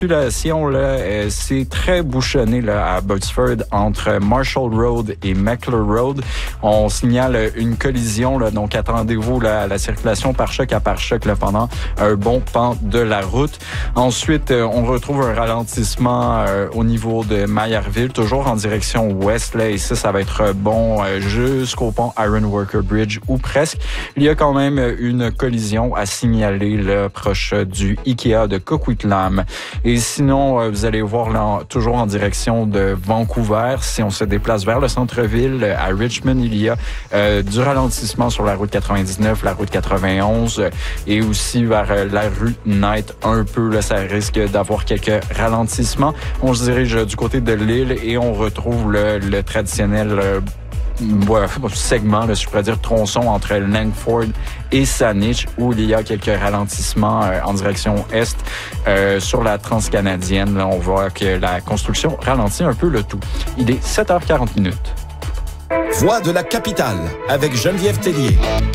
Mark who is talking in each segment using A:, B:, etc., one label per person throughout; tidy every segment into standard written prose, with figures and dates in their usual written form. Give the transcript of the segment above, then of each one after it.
A: circulation, là, c'est très bouchonné là, à Abbotsford entre Marshall Road et Meckler Road. On signale une collision, là, donc attendez-vous là, à la circulation par choc à par choc là, pendant un bon pan de la route. Ensuite, on retrouve un ralentissement au niveau de Mayerville, toujours en direction ouest. Là, et ça va être bon jusqu'au pont Iron Worker Bridge ou presque. Il y a quand même une collision à signaler là, proche du IKEA de Coquitlam. Et sinon, vous allez voir là, toujours en direction de Vancouver. Si on se déplace vers le centre-ville, à Richmond, il y a du ralentissement sur la route 99, la route 91 et aussi vers la rue Knight un peu. Là, ça risque d'avoir quelques ralentissements. On se dirige du côté de l'île et on retrouve le traditionnel segment, là, si je pourrais dire, tronçon entre Langford et Saanich, où il y a quelques ralentissements en direction est sur la transcanadienne. Là, on voit que la construction ralentit un peu le tout. Il est 7h40.
B: Voix de la capitale avec Geneviève Tellier.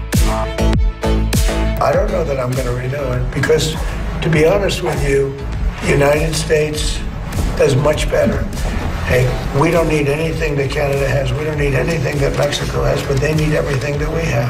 C: I don't know that I'm going to renew it because, to be honest with you, the United States does much better. Hey, we don't need anything that Canada has. We don't need anything that Mexico has, but they need everything that we have.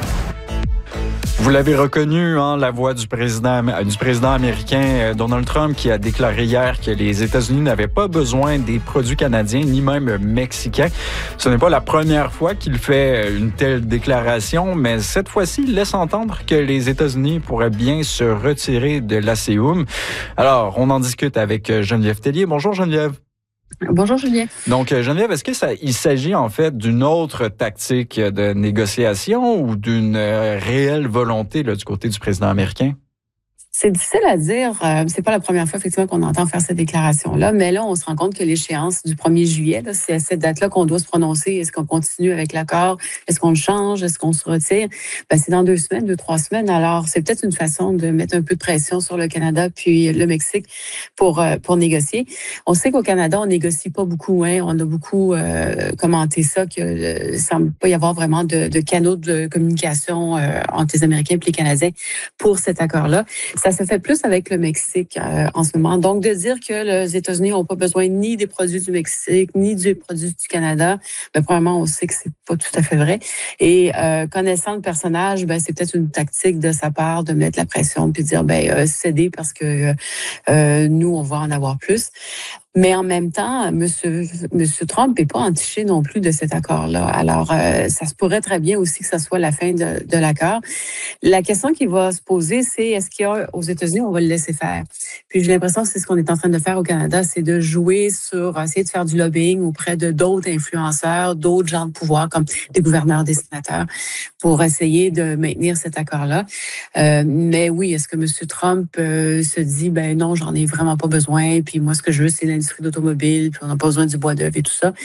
A: Vous l'avez reconnu, hein, la voix du président américain Donald Trump qui a déclaré hier que les États-Unis n'avaient pas besoin des produits canadiens ni même mexicains. Ce n'est pas la première fois qu'il fait une telle déclaration, mais cette fois-ci, il laisse entendre que les États-Unis pourraient bien se retirer de l'ASEUM. Alors, on en discute avec Geneviève Tellier. Bonjour Geneviève.
D: Bonjour Julien.
A: Donc Geneviève, est-ce que il s'agit en fait d'une autre tactique de négociation ou d'une réelle volonté là, du côté du président américain?
D: C'est difficile à dire. C'est pas la première fois effectivement qu'on entend faire cette déclaration-là, mais là, on se rend compte que l'échéance du 1er juillet, là, c'est à cette date-là qu'on doit se prononcer. Est-ce qu'on continue avec l'accord? Est-ce qu'on le change? Est-ce qu'on se retire? C'est dans 2 semaines, 2-3 semaines. Alors, c'est peut-être une façon de mettre un peu de pression sur le Canada puis le Mexique pour négocier. On sait qu'au Canada, on négocie pas beaucoup. Hein. On a beaucoup commenté ça, qu'il semble pas y avoir vraiment de canaux de communication entre les Américains et les Canadiens pour cet accord-là. Ça se fait plus avec le Mexique en ce moment. Donc, de dire que les États-Unis n'ont pas besoin ni des produits du Mexique, ni des produits du Canada, probablement, on sait que c'est pas tout à fait vrai. Et connaissant le personnage, c'est peut-être une tactique de sa part de mettre la pression puis de dire, cédez parce que nous, on va en avoir plus. Mais en même temps, Monsieur Trump n'est pas entiché non plus de cet accord-là. Alors, ça se pourrait très bien aussi que ça soit la fin de l'accord. La question qui va se poser, c'est est-ce qu'aux États-Unis, on va le laisser faire? Puis j'ai l'impression que c'est ce qu'on est en train de faire au Canada, c'est de jouer sur, essayer de faire du lobbying auprès de d'autres influenceurs, d'autres gens de pouvoir, comme des gouverneurs, des sénateurs, pour essayer de maintenir cet accord-là. Mais oui, est-ce que Monsieur Trump se dit, non, j'en ai vraiment pas besoin, puis moi, ce que je veux, c'est l'industrie d'automobile, puis on n'a pas besoin du bois d'œuvre et tout ça.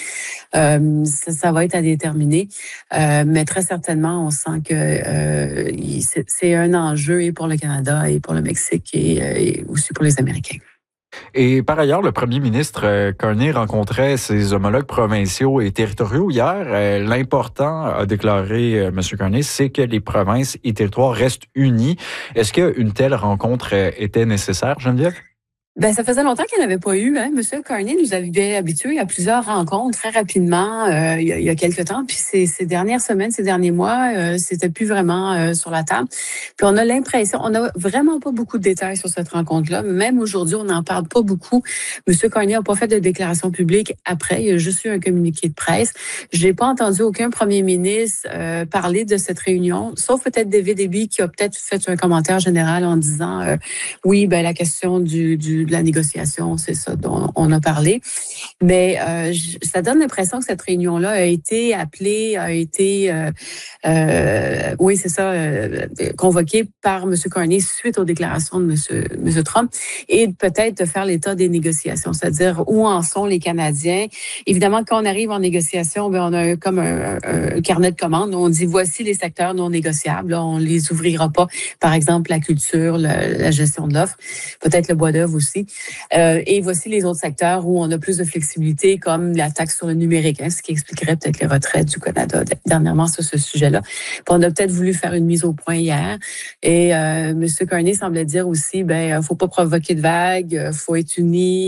D: Ça va être à déterminer. Mais très certainement, on sent que c'est un enjeu et pour le Canada et pour le Mexique et aussi pour les Américains.
A: Et par ailleurs, le premier ministre Carney rencontrait ses homologues provinciaux et territoriaux hier. L'important, a déclaré M. Carney, c'est que les provinces et territoires restent unis. Est-ce qu'une telle rencontre était nécessaire, Geneviève?
D: Ça faisait longtemps qu'il n'y en avait pas eu. Hein. M. Carney nous avait habitués à plusieurs rencontres très rapidement il y a quelques temps. Puis ces dernières semaines, ces derniers mois, c'était plus vraiment sur la table. Puis on a l'impression, on n'a vraiment pas beaucoup de détails sur cette rencontre-là. Même aujourd'hui, on n'en parle pas beaucoup. M. Carney n'a pas fait de déclaration publique après. Il a juste eu un communiqué de presse. Je n'ai pas entendu aucun premier ministre parler de cette réunion, sauf peut-être David Eby qui a peut-être fait un commentaire général en disant oui, la question de la négociation, c'est ça dont on a parlé. Mais ça donne l'impression que cette réunion-là a été appelée, convoquée par M. Carney suite aux déclarations de M. Trump et peut-être de faire l'état des négociations, c'est-à-dire où en sont les Canadiens. Évidemment, quand on arrive en négociation, on a comme un carnet de commandes. On dit voici les secteurs non négociables. Là, on les ouvrira pas. Par exemple, la culture, la gestion de l'offre, peut-être le bois d'œuvre aussi. Et voici les autres secteurs où on a plus de flexibilité, comme la taxe sur le numérique, ce qui expliquerait peut-être les retraites du Canada dernièrement sur ce sujet-là. Puis on a peut-être voulu faire une mise au point hier. Et M. Carney semblait dire aussi, faut pas provoquer de vagues, faut être unis.